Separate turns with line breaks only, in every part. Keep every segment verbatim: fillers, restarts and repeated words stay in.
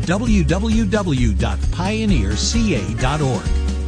w w w dot pioneer c a dot org.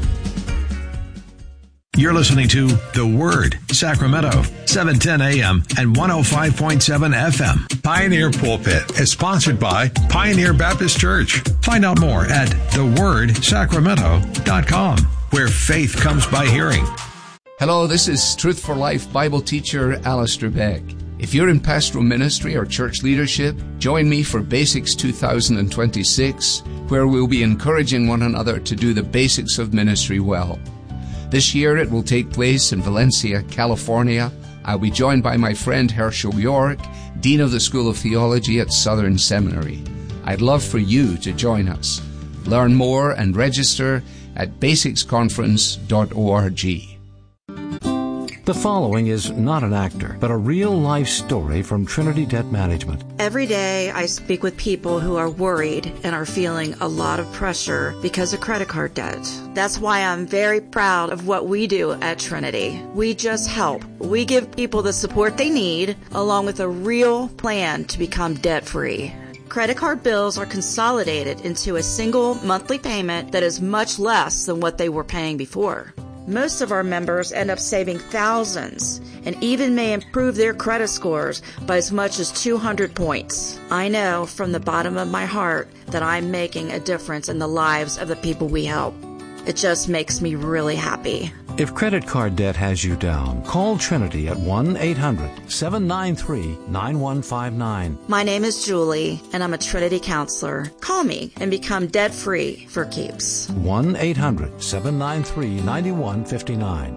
You're listening to The Word, Sacramento, seven ten a m and one oh five point seven F M. Pioneer Pulpit is sponsored by Pioneer Baptist Church. Find out more at the word sacramento dot com, where faith comes by hearing.
Hello, this is Truth for Life Bible teacher Alistair Beck. If you're in pastoral ministry or church leadership, join me for Basics two thousand twenty-six, where we'll be encouraging one another to do the basics of ministry well. This year it will take place in Valencia, California. I'll be joined by my friend Herschel York, Dean of the School of Theology at Southern Seminary. I'd love for you to join us. Learn more and register at basics conference dot org.
The following is not an actor, but a real-life story from Trinity Debt Management.
Every day I speak with people who are worried and are feeling a lot of pressure because of credit card debt. That's why I'm very proud of what we do at Trinity. We just help. We give people the support they need, along with a real plan to become debt-free. Credit card bills are consolidated into a single monthly payment that is much less than what they were paying before. Most of our members end up saving thousands and even may improve their credit scores by as much as two hundred points. I know from the bottom of my heart that I'm making a difference in the lives of the people we help. It just makes me really happy.
If credit card debt has you down, call Trinity at one eight hundred seven nine three nine one five nine.
My name is Julie, and I'm a Trinity counselor. Call me and become debt-free for keeps.
one eight hundred seven nine three nine one five nine.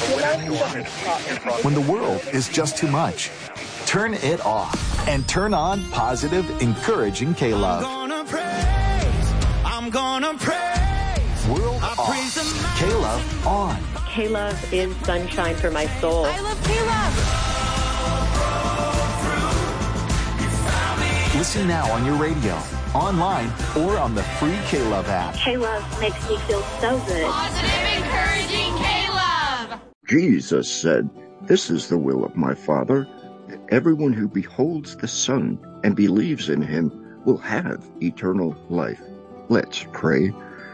When the world is just too much, turn it off and turn on positive, encouraging K-Love.
I'm gonna praise, I'm gonna praise.
World off, K-Love on.
K-Love is sunshine for my soul.
I love K-Love.
Listen now on your radio, online, or on the free K-Love app.
K-Love makes me feel so good.
Positive, encouraging K-Love.
Jesus said, "This is the will of my Father, that everyone who beholds the Son and believes in him will have eternal life." Let's pray.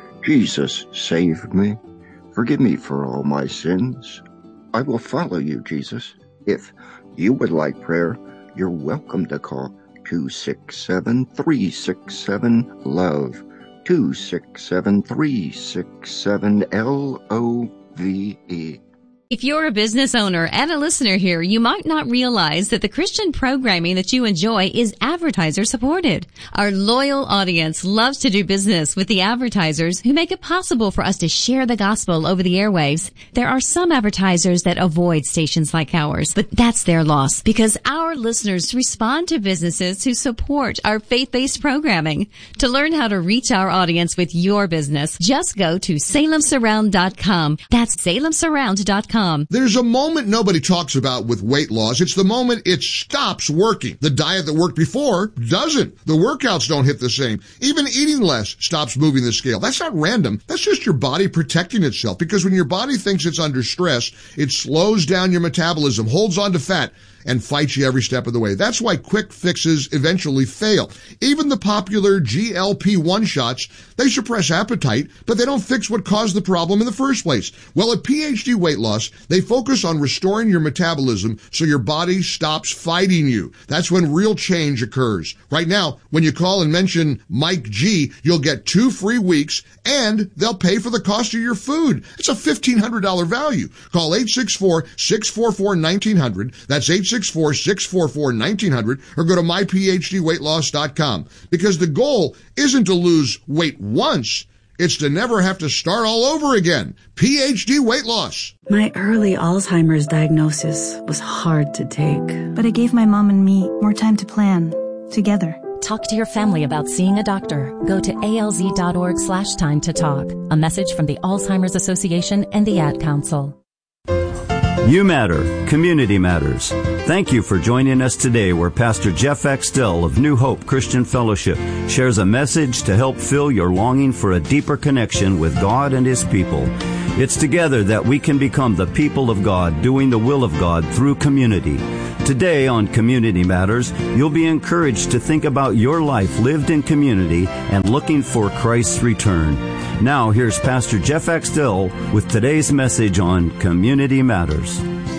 Jesus, save me. Forgive me for all my sins. I will follow you, Jesus. If you would like prayer, you're welcome to call two six seven, three six seven, LOVE, two six seven, three six seven, L O V E.
If you're a business owner and a listener here, you might not realize that the Christian programming that you enjoy is advertiser supported. Our loyal audience loves to do business with the advertisers who make it possible for us to share the gospel over the airwaves. There are some advertisers that avoid stations like ours, but that's their loss because our listeners respond to businesses who support our faith-based programming. To learn how to reach our audience with your business, just go to salem surround dot com. That's salem surround dot com.
There's a moment nobody talks about with weight loss. It's the moment it stops working. The diet that worked before doesn't. The workouts don't hit the same. Even eating less stops moving the scale. That's not random. That's just your body protecting itself, because when your body thinks it's under stress, it slows down your metabolism, holds on to fat, and fights you every step of the way. That's why quick fixes eventually fail. Even the popular G L P one shots, they suppress appetite, but they don't fix what caused the problem in the first place. Well, at P H D Weight Loss, they focus on restoring your metabolism so your body stops fighting you. That's when real change occurs. Right now, when you call and mention Mike G, you'll get two free weeks, and they'll pay for the cost of your food. It's a fifteen hundred dollars value. Call eight six four, six four four, one nine zero zero. That's eight six four, six four four, one nine zero zero, or go to my p h d weight loss dot com. Because the goal isn't to lose weight once, it's to never have to start all over again. P H D Weight Loss.
My early Alzheimer's diagnosis was hard to take, but it gave my mom and me more time to plan together.
Talk to your family about seeing a doctor. Go to alz.org slash time to talk. A message from the Alzheimer's Association and the Ad Council.
You matter. Community matters. Thank you for joining us today, where Pastor Jeff Axtell of New Hope Christian Fellowship shares a message to help fill your longing for a deeper connection with God and His people. It's together that we can become the people of God, doing the will of God through community. Today on Community Matters, you'll be encouraged to think about your life lived in community and looking for Christ's return. Now, here's Pastor Jeff Axtell with today's message on Community Matters.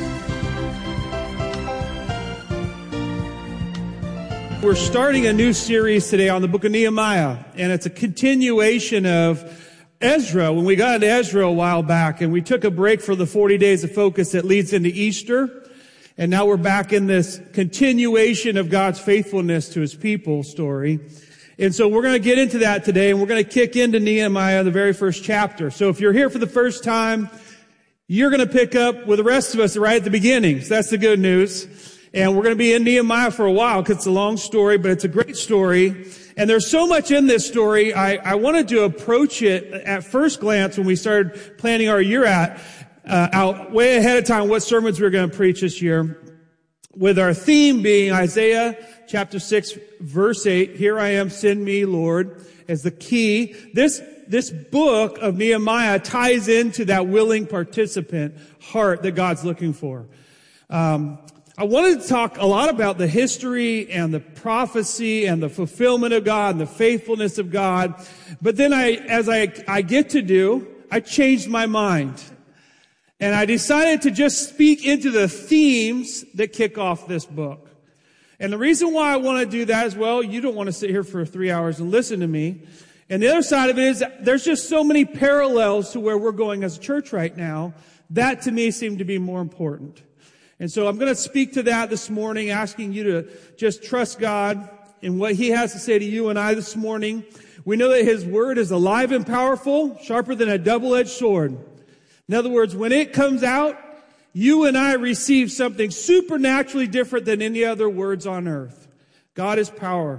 We're starting a new series today on the book of Nehemiah, and it's a continuation of Ezra. When we got into Ezra a while back, and we took a break for the forty days of focus that leads into Easter, and now we're back in this continuation of God's faithfulness to His people story. And so we're going to get into that today, and we're going to kick into Nehemiah, the very first chapter. So if you're here for the first time, you're going to pick up with the rest of us right at the beginning. So that's the good news. And we're going to be in Nehemiah for a while because it's a long story, but it's a great story. And there's so much in this story. I, I wanted to approach it at first glance when we started planning our year at, uh, out way ahead of time what sermons we were going to preach this year, with our theme being Isaiah chapter six, verse eight. Here I am, send me, Lord, as the key. This, this book of Nehemiah ties into that willing participant heart that God's looking for. Um, I wanted to talk a lot about the history and the prophecy and the fulfillment of God and the faithfulness of God. But then I, as I, I get to do, I changed my mind. And I decided to just speak into the themes that kick off this book. And the reason why I want to do that is, well, you don't want to sit here for three hours and listen to me. And the other side of it is there's just so many parallels to where we're going as a church right now. That to me seemed to be more important. And so I'm going to speak to that this morning, asking you to just trust God in what He has to say to you and I this morning. We know that His Word is alive and powerful, sharper than a double-edged sword. In other words, when it comes out, you and I receive something supernaturally different than any other words on earth. God is power.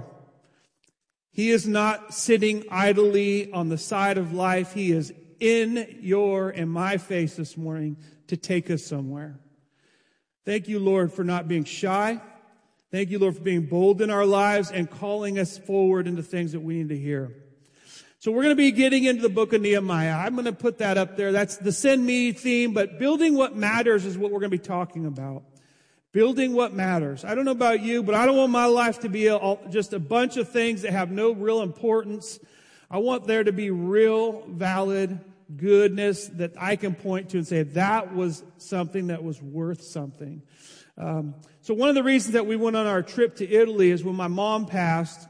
He is not sitting idly on the side of life. He is in your and my face this morning to take us somewhere. Thank you, Lord, for not being shy. Thank you, Lord, for being bold in our lives and calling us forward into things that we need to hear. So we're going to be getting into the book of Nehemiah. I'm going to put that up there. That's the send me theme, but building what matters is what we're going to be talking about. Building what matters. I don't know about you, but I don't want my life to be a, just a bunch of things that have no real importance. I want there to be real, valid goodness that I can point to and say that was something that was worth something. Um, so one of the reasons that we went on our trip to Italy is when my mom passed,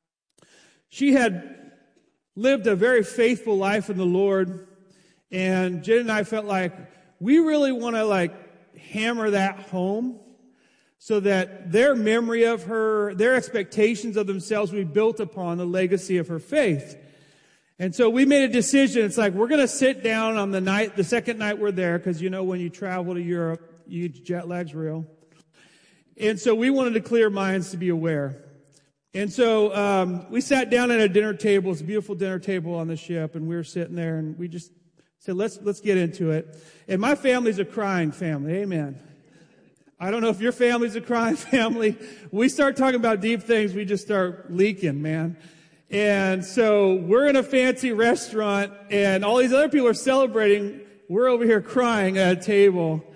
she had lived a very faithful life in the Lord, and Jen and I felt like we really want to like hammer that home so that their memory of her, their expectations of themselves will be built upon the legacy of her faith. And so we made a decision. It's like we're going to sit down on the night, the second night we're there, because you know when you travel to Europe, you jet lag's real. And so we wanted to clear minds to be aware. And so um, we sat down at a dinner table. It's a beautiful dinner table on the ship, and we were sitting there, and we just said, let's let's get into it. And my family's a crying family. Amen. I don't know if your family's a crying family. We start talking about deep things, we just start leaking, man. And so we're in a fancy restaurant, and all these other people are celebrating. We're over here crying at a table.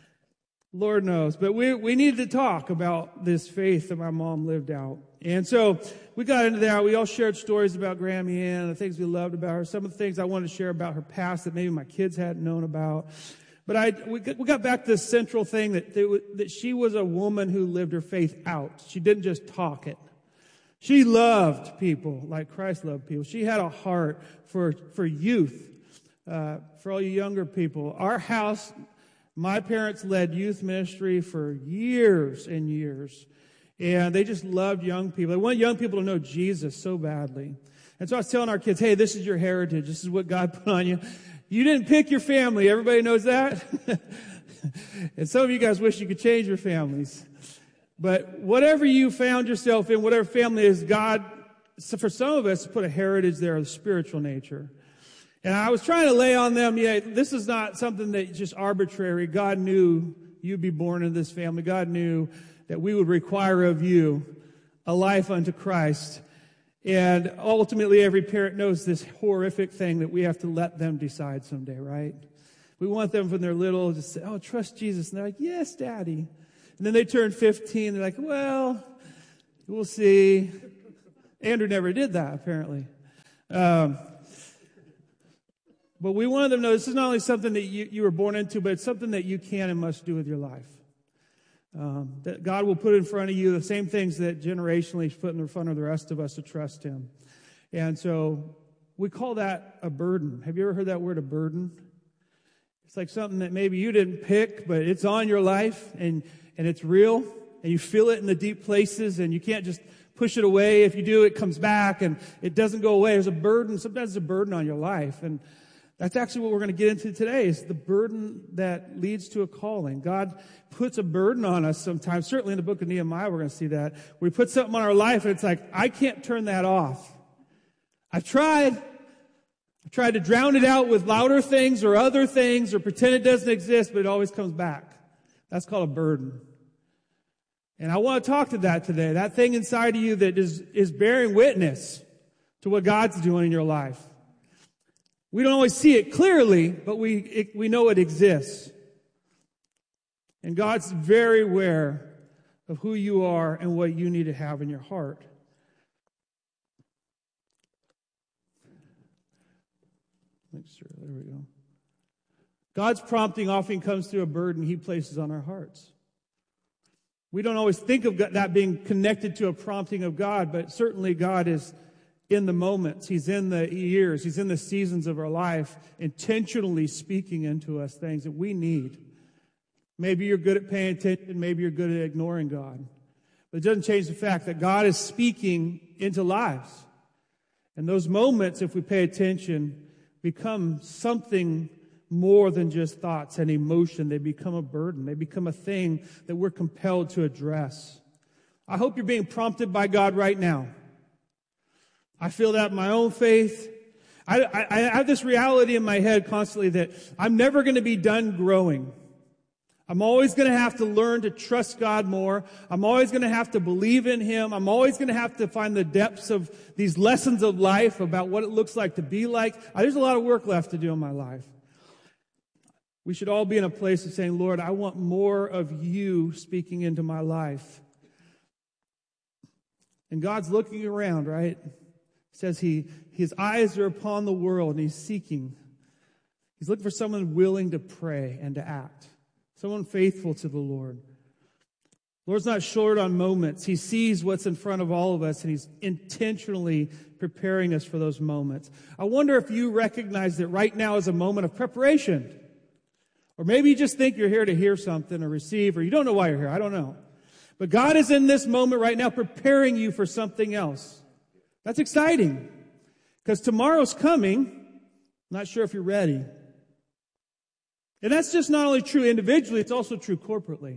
Lord knows. But we, we needed to talk about this faith that my mom lived out. And so we got into that. We all shared stories about Grammy Ann and the things we loved about her. Some of the things I wanted to share about her past that maybe my kids hadn't known about. But I we got back to this central thing that, that she was a woman who lived her faith out. She didn't just talk it. She loved people like Christ loved people. She had a heart for, for youth, uh, for all you younger people. Our house, my parents led youth ministry for years and years. And they just loved young people. They want young people to know Jesus so badly. And so I was telling our kids, hey, this is your heritage. This is what God put on you. You didn't pick your family. Everybody knows that? And some of you guys wish you could change your families. But whatever you found yourself in, whatever family is, God, for some of us, put a heritage there of the spiritual nature. And I was trying to lay on them, yeah, this is not something that's just arbitrary. God knew you'd be born into this family. God knew that we would require of you a life unto Christ. And ultimately, every parent knows this horrific thing that we have to let them decide someday, right? We want them from they're little to say, oh, trust Jesus. And they're like, yes, Daddy. And then they turn fifteen. They're like, well, we'll see. Andrew never did that, apparently. Um, but we wanted them to know this is not only something that you, you were born into, but it's something that you can and must do with your life. Um, that God will put in front of you the same things that generationally He's put in front of the rest of us to trust Him. And so we call that a burden. Have you ever heard that word, a burden? It's like something that maybe you didn't pick, but it's on your life, and, and it's real, and you feel it in the deep places, and you can't just push it away. If you do, it comes back, and it doesn't go away. There's a burden. Sometimes it's a burden on your life, and that's actually what we're going to get into today, is the burden that leads to a calling. God puts a burden on us sometimes. Certainly in the book of Nehemiah, we're going to see that. We put something on our life, and it's like, I can't turn that off. I've tried. I've tried to drown it out with louder things or other things or pretend it doesn't exist, but it always comes back. That's called a burden. And I want to talk to that today. That thing inside of you that is, is bearing witness to what God's doing in your life. We don't always see it clearly, but we, it, we know it exists. And God's very aware of who you are and what you need to have in your heart. Make sure, there we go. God's prompting often comes through a burden He places on our hearts. We don't always think of that being connected to a prompting of God, but certainly God is in the moments. He's in the years. He's in the seasons of our life, intentionally speaking into us things that we need. Maybe you're good at paying attention. Maybe you're good at ignoring God. But it doesn't change the fact that God is speaking into lives. And those moments, if we pay attention, become something more than just thoughts and emotion. They become a burden. They become a thing that we're compelled to address. I hope you're being prompted by God right now. I feel that in my own faith. I, I, I have this reality in my head constantly that I'm never going to be done growing. I'm always going to have to learn to trust God more. I'm always going to have to believe in Him. I'm always going to have to find the depths of these lessons of life about what it looks like to be like. There's a lot of work left to do in my life. We should all be in a place of saying, Lord, I want more of You speaking into my life. And God's looking around, right? It says he, His eyes are upon the world, and He's seeking. He's looking for someone willing to pray and to act. Someone faithful to the Lord. The Lord's not short on moments. He sees what's in front of all of us, and He's intentionally preparing us for those moments. I wonder if you recognize that right now is a moment of preparation. Or maybe you just think you're here to hear something or receive, or you don't know why you're here. I don't know. But God is in this moment right now preparing you for something else. That's exciting. Because tomorrow's coming. Not sure if you're ready. And that's just not only true individually, it's also true corporately.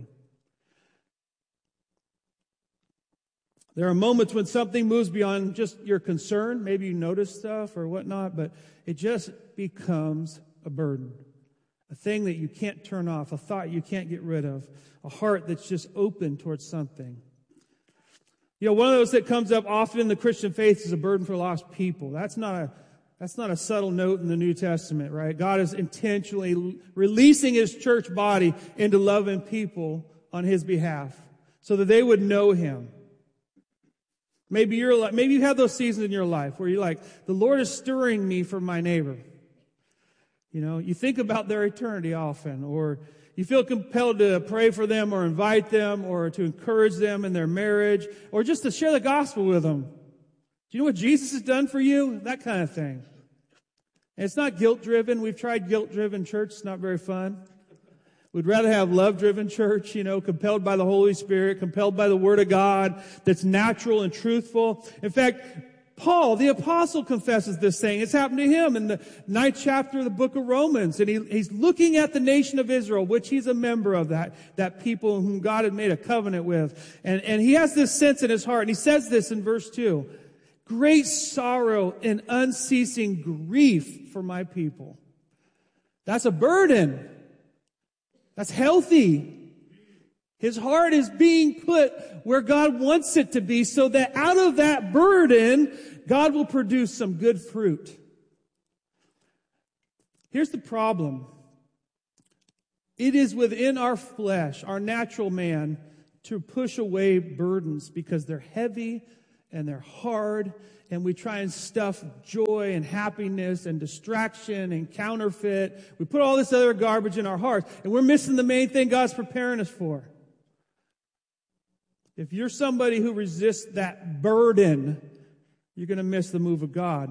There are moments when something moves beyond just your concern. Maybe you notice stuff or whatnot, but it just becomes a burden. A thing that you can't turn off, a thought you can't get rid of, a heart that's just open towards something. You know, one of those that comes up often in the Christian faith is a burden for lost people. That's not a That's not a subtle note in the New Testament, right? God is intentionally releasing His church body into loving people on His behalf so that they would know Him. Maybe you're like, maybe you have those seasons in your life where you're like, the Lord is stirring me for my neighbor. You know, you think about their eternity often, or you feel compelled to pray for them or invite them or to encourage them in their marriage or just to share the gospel with them. Do you know what Jesus has done for you? That kind of thing. And it's not guilt-driven. We've tried guilt-driven church. It's not very fun. We'd rather have love-driven church, you know, compelled by the Holy Spirit, compelled by the Word of God, that's natural and truthful. In fact, Paul, the apostle, confesses this thing. It's happened to him in the ninth chapter of the book of Romans. And he, he's looking at the nation of Israel, which he's a member of, that, that people whom God had made a covenant with. And, and he has this sense in his heart. And he says this in verse two. Great sorrow and unceasing grief for my people. That's a burden. That's healthy. His heart is being put where God wants it to be so that out of that burden, God will produce some good fruit. Here's the problem. It is within our flesh, our natural man, to push away burdens because they're heavy and they're hard, and we try and stuff joy and happiness and distraction and counterfeit. We put all this other garbage in our hearts, and we're missing the main thing God's preparing us for. If you're somebody who resists that burden, you're going to miss the move of God.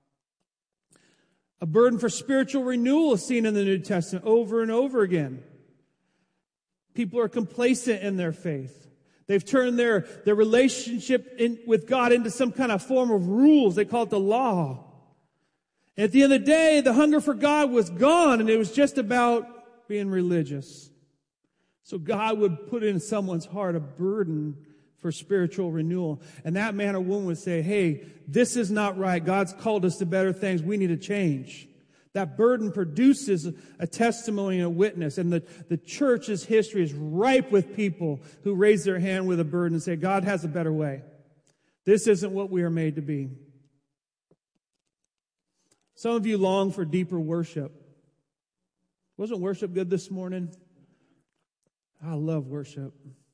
A burden for spiritual renewal is seen in the New Testament over and over again. People are complacent in their faith. They've turned their, their relationship in, with God into some kind of form of rules. They call it the law. And at the end of the day, the hunger for God was gone, and it was just about being religious. So God would put in someone's heart a burden for spiritual renewal. And that man or woman would say, hey, this is not right. God's called us to better things. We need to change. That burden produces a testimony and a witness. And the, the church's history is ripe with people who raise their hand with a burden and say, God has a better way. This isn't what we are made to be. Some of you long for deeper worship. Wasn't worship good this morning? I love worship.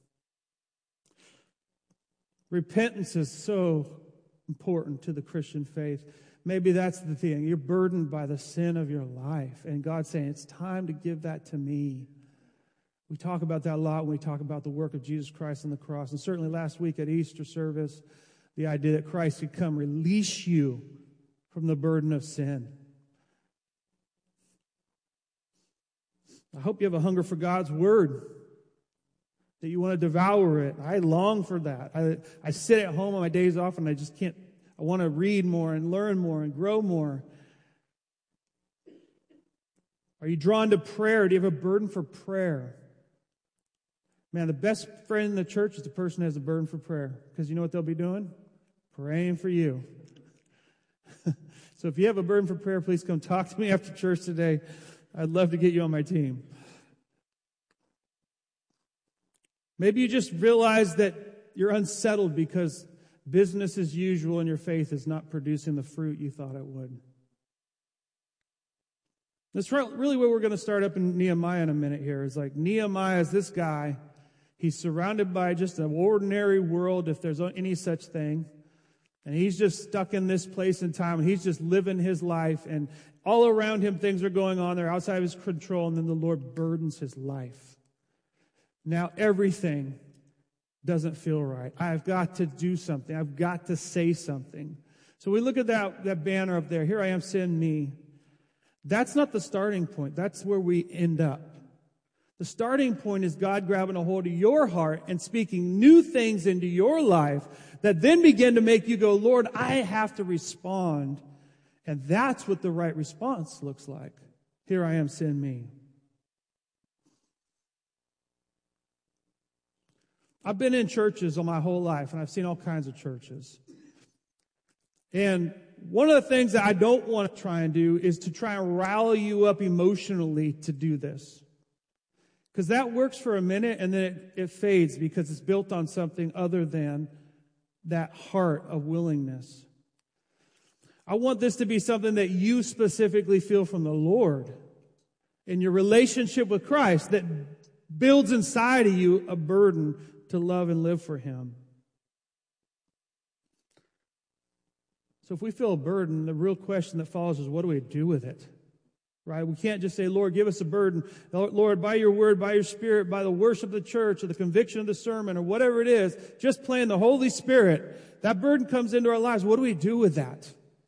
Repentance is so important to the Christian faith. Maybe that's the thing. You're burdened by the sin of your life. And God's saying, it's time to give that to me. We talk about that a lot when we talk about the work of Jesus Christ on the cross. And certainly last week at Easter service, the idea that Christ could come release you from the burden of sin. I hope you have a hunger for God's word, that you want to devour it. I long for that. I, I sit at home on my days off and I just can't. I want to read more and learn more and grow more. Are you drawn to prayer? Do you have a burden for prayer? Man, the best friend in the church is the person who has a burden for prayer. Because you know what they'll be doing? Praying for you. So if you have a burden for prayer, please come talk to me after church today. I'd love to get you on my team. Maybe you just realize that you're unsettled because business as usual and your faith is not producing the fruit you thought it would. That's really where we're going to start up in Nehemiah in a minute here. Is like Nehemiah is this guy. He's surrounded by just an ordinary world, if there's any such thing. And he's just stuck in this place and time. And he's just living his life. And all around him, things are going on. They're outside of his control. And then the Lord burdens his life. Now everything doesn't feel right. I've got to do something. I've got to say something. So we look at that, that banner up there. Here I am, send me. That's not the starting point. That's where we end up. The starting point is God grabbing a hold of your heart and speaking new things into your life that then begin to make you go, Lord, I have to respond. And that's what the right response looks like. Here I am, send me. I've been in churches all my whole life, and I've seen all kinds of churches. And one of the things that I don't want to try and do is to try and rally you up emotionally to do this. Because that works for a minute, and then it, it fades because it's built on something other than that heart of willingness. I want this to be something that you specifically feel from the Lord in your relationship with Christ that builds inside of you a burden to love and live for Him. So if we feel a burden, the real question that follows is, what do we do with it? Right? We can't just say, Lord, give us a burden. Lord, by your word, by your Spirit, by the worship of the church, or the conviction of the sermon, or whatever it is, just playing the Holy Spirit, that burden comes into our lives. What do we do with that?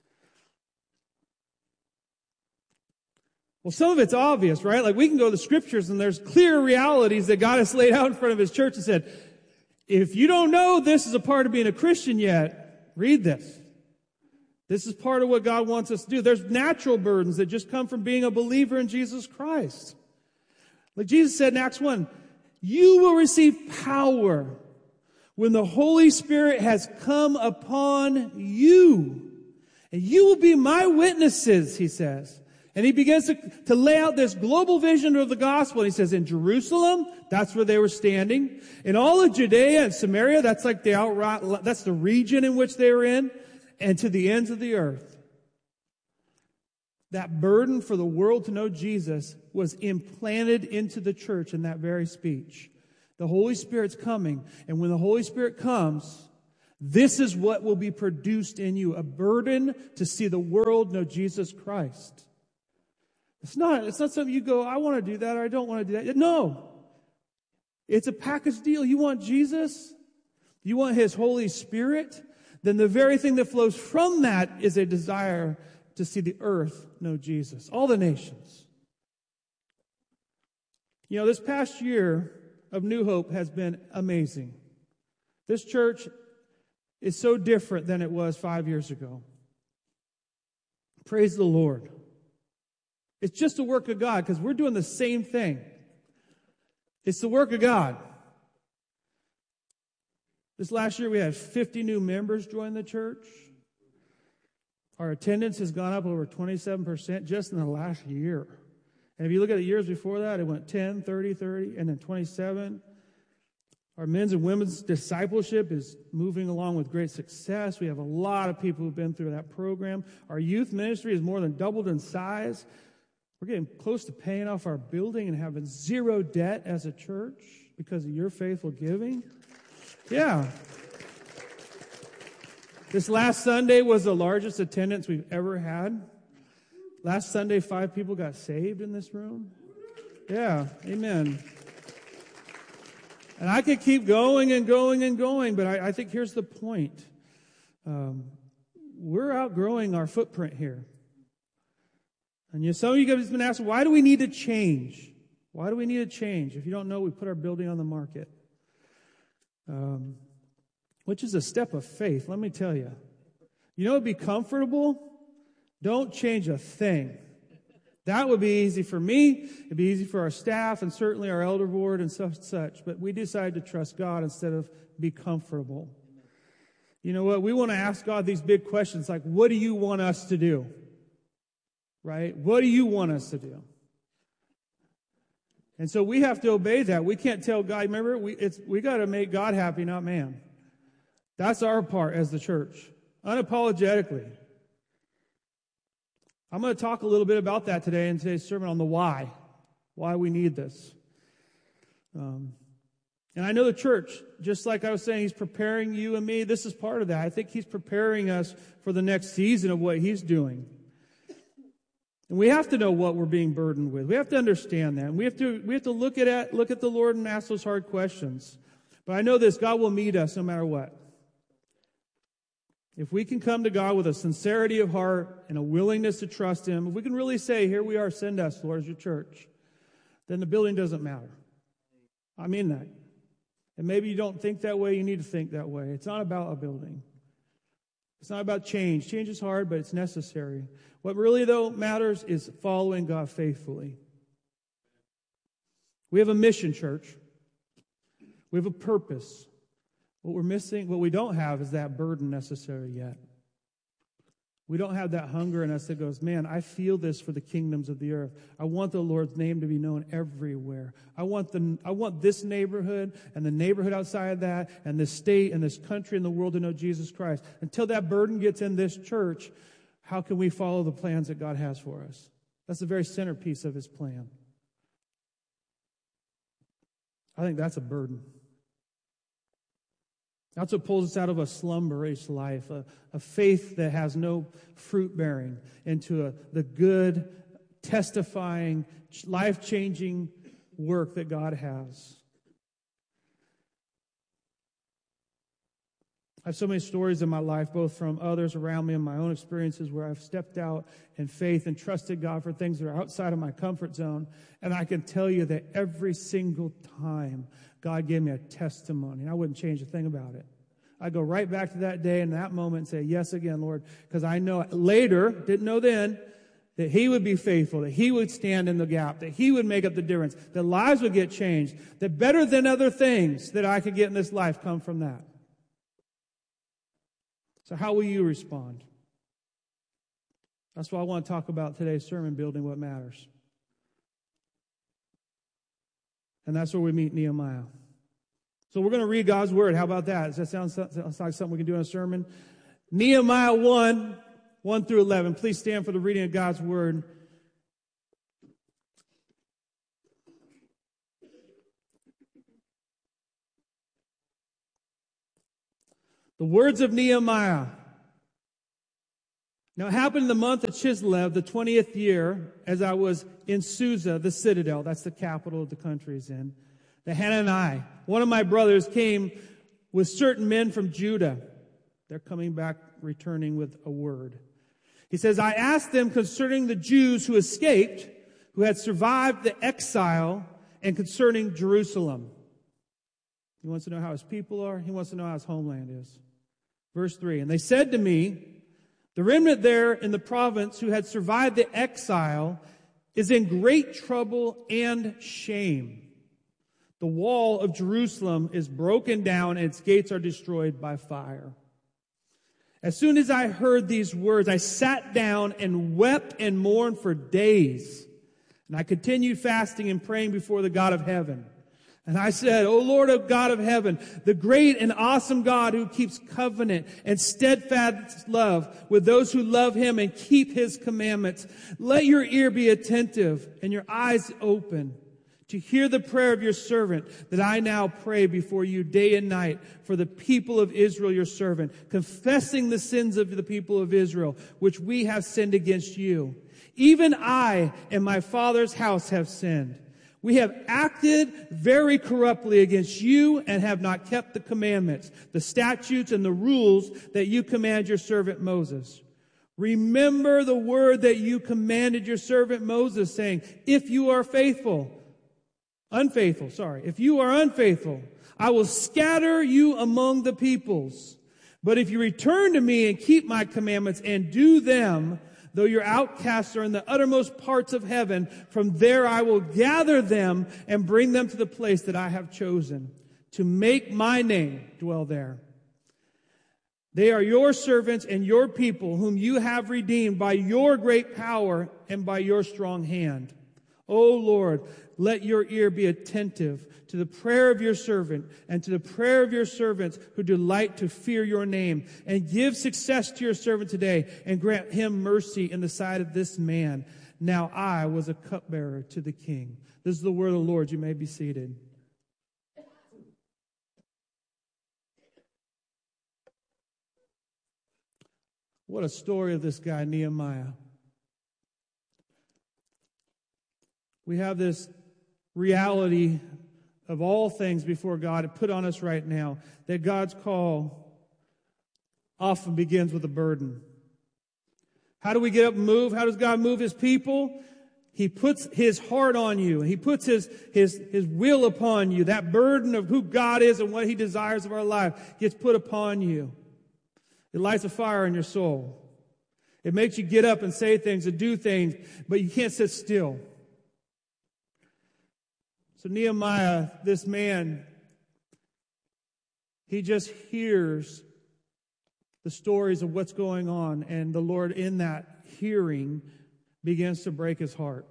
Well, some of it's obvious, right? Like we can go to the scriptures and there's clear realities that God has laid out in front of His church and said, if you don't know this is a part of being a Christian yet, read this. This is part of what God wants us to do. There's natural burdens that just come from being a believer in Jesus Christ. Like Jesus said in Acts one, you will receive power when the Holy Spirit has come upon you. And you will be my witnesses, He says. And He begins to, to lay out this global vision of the gospel. And He says, in Jerusalem, that's where they were standing. In all of Judea and Samaria, that's like the outright, that's the region in which they were in. And to the ends of the earth. That burden for the world to know Jesus was implanted into the church in that very speech. The Holy Spirit's coming, and when the Holy Spirit comes, this is what will be produced in you, a burden to see the world know Jesus Christ. It's not, it's not something you go, I want to do that, or I don't want to do that. No. It's a package deal. You want Jesus? You want His Holy Spirit? Then the very thing that flows from that is a desire to see the earth know Jesus. All the nations. You know, this past year of New Hope has been amazing. This church is so different than it was five years ago. Praise the Lord. It's just a work of God because we're doing the same thing. It's the work of God. This last year we had fifty new members join the church. Our attendance has gone up over twenty-seven percent just in the last year. And if you look at the years before that, it went ten, thirty, thirty, and then twenty-seven. Our men's and women's discipleship is moving along with great success. We have a lot of people who've been through that program. Our youth ministry has more than doubled in size. We're getting close to paying off our building and having zero debt as a church because of your faithful giving. Yeah. This last Sunday was the largest attendance we've ever had. Last Sunday, five people got saved in this room. Yeah, amen. And I could keep going and going and going, but I, I think here's the point. Um, we're outgrowing our footprint here. And you know, some of you guys have been asking, why do we need to change? Why do we need to change? If you don't know, we put our building on the market. Um, which is a step of faith, let me tell you. You know what would be comfortable? Don't change a thing. That would be easy for me. It'd be easy for our staff and certainly our elder board and such such. But we decided to trust God instead of be comfortable. You know what? We want to ask God these big questions like, what do you want us to do? Right? What do you want us to do? And so we have to obey that. We can't tell God, remember, we, it's, we got to make God happy, not man. That's our part as the church. Unapologetically. I'm going to talk a little bit about that today in today's sermon on the why. Why we need this. Um, and I know the church, just like I was saying, He's preparing you and me. This is part of that. I think He's preparing us for the next season of what He's doing. And we have to know what we're being burdened with. We have to understand that. And we have to, we have to look at it, look at the Lord and ask those hard questions. But I know this, God will meet us no matter what. If we can come to God with a sincerity of heart and a willingness to trust Him, if we can really say, here we are, send us, Lord, as your church, then the building doesn't matter. I mean that. And maybe you don't think that way, you need to think that way. It's not about a building. It's not about change. Change is hard, but it's necessary. What really, though, matters is following God faithfully. We have a mission, church. We have a purpose. What we're missing, what we don't have is that burden necessary yet. We don't have that hunger in us that goes, man, I feel this for the kingdoms of the earth. I want the Lord's name to be known everywhere. I want the, I want this neighborhood and the neighborhood outside of that and this state and this country and the world to know Jesus Christ. Until that burden gets in this church, how can we follow the plans that God has for us? That's the very centerpiece of His plan. I think that's a burden. That's what pulls us out of a slumberish life, a, a faith that has no fruit bearing, into a, the good, testifying, life-changing work that God has. I have so many stories in my life, both from others around me and my own experiences, where I've stepped out in faith and trusted God for things that are outside of my comfort zone. And I can tell you that every single time God gave me a testimony, and I wouldn't change a thing about it. I'd go right back to that day and that moment and say, yes again, Lord, because I know later, didn't know then, that He would be faithful, that He would stand in the gap, that He would make up the difference, that lives would get changed, that better than other things that I could get in this life come from that. So how will you respond? That's what I want to talk about today's sermon, building what matters. And that's where we meet Nehemiah. So we're going to read God's Word. How about that? Does that sound like something we can do in a sermon? Nehemiah one, one through eleven. Please stand for the reading of God's Word. The words of Nehemiah. Now it happened in the month of Chislev, the twentieth year, as I was in Susa, the citadel, that's the capital of the country is in, that Hanani, one of my brothers, came with certain men from Judah. They're coming back, returning with a word. He says, I asked them concerning the Jews who escaped, who had survived the exile, and concerning Jerusalem. He wants to know how his people are. He wants to know how his homeland is. Verse three, and they said to me, the remnant there in the province who had survived the exile is in great trouble and shame. The wall of Jerusalem is broken down and its gates are destroyed by fire. As soon as I heard these words, I sat down and wept and mourned for days. And I continued fasting and praying before the God of heaven. And I said, O Lord of God of heaven, the great and awesome God who keeps covenant and steadfast love with those who love him and keep his commandments, let your ear be attentive and your eyes open to hear the prayer of your servant that I now pray before you day and night for the people of Israel, your servant, confessing the sins of the people of Israel, which we have sinned against you. Even I and my father's house have sinned. We have acted very corruptly against you and have not kept the commandments, the statutes, and the rules that you command your servant Moses. Remember the word that you commanded your servant Moses, saying, if you are faithful, unfaithful, sorry, if you are unfaithful, I will scatter you among the peoples. But if you return to me and keep my commandments and do them, though your outcasts are in the uttermost parts of heaven, from there I will gather them and bring them to the place that I have chosen, to make my name dwell there. They are your servants and your people, whom you have redeemed by your great power and by your strong hand. O Lord, let your ear be attentive to the prayer of your servant and to the prayer of your servants who delight to fear your name, and give success to your servant today and grant him mercy in the sight of this man. Now I was a cupbearer to the king. This is the word of the Lord. You may be seated. What a story of this guy, Nehemiah. We have this reality of all things before God put on us right now, that God's call often begins with a burden. How do we get up and move? How does God move his people? He puts his heart on you. He puts his, his, his will upon you. That burden of who God is and what he desires of our life gets put upon you. It lights a fire in your soul. It makes you get up and say things and do things, but you can't sit still. So Nehemiah, this man, he just hears the stories of what's going on, and the Lord in that hearing begins to break his heart.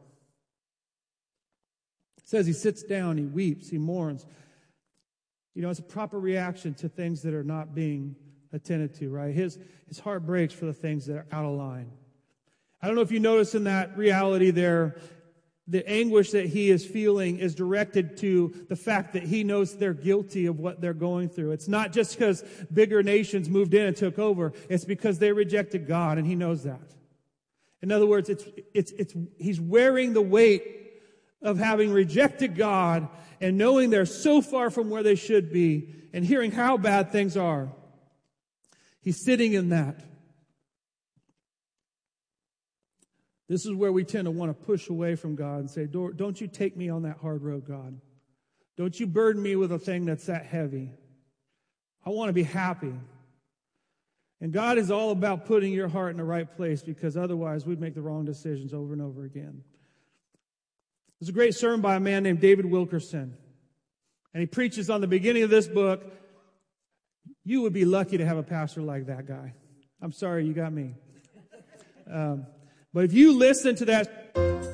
It says he sits down, he weeps, he mourns. You know, it's a proper reaction to things that are not being attended to, right? His, his heart breaks for the things that are out of line. I don't know if you notice in that reality there, the anguish that he is feeling is directed to the fact that he knows they're guilty of what they're going through. It's not just because bigger nations moved in and took over. It's because they rejected God, and he knows that. In other words, it's, it's, it's, he's wearing the weight of having rejected God and knowing they're so far from where they should be and hearing how bad things are. He's sitting in that. This is where we tend to want to push away from God and say, don't you take me on that hard road, God. Don't you burden me with a thing that's that heavy. I want to be happy. And God is all about putting your heart in the right place, because otherwise we'd make the wrong decisions over and over again. There's a great sermon by a man named David Wilkerson. And he preaches on the beginning of this book. You would be lucky to have a pastor like that guy. I'm sorry, you got me. Um, But if you listen to that...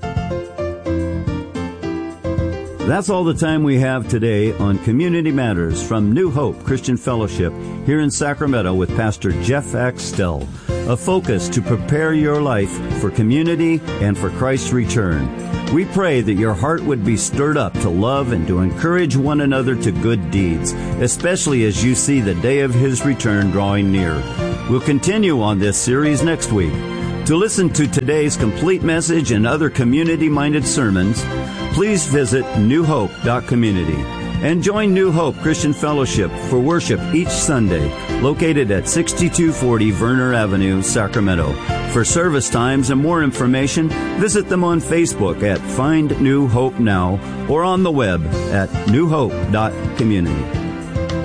That's all the time we have today on Community Matters from New Hope Christian Fellowship here in Sacramento with Pastor Jeff Axtell. a focus to prepare your life for community and for Christ's return. We pray that your heart would be stirred up to love and to encourage one another to good deeds, especially as you see the day of His return drawing near. We'll continue on this series next week. To listen to today's complete message and other community-minded sermons, please visit new hope dot community and join New Hope Christian Fellowship for worship each Sunday, located at sixty-two forty Verner Avenue, Sacramento. For service times and more information, visit them on Facebook at Find New Hope Now or on the web at new hope dot community.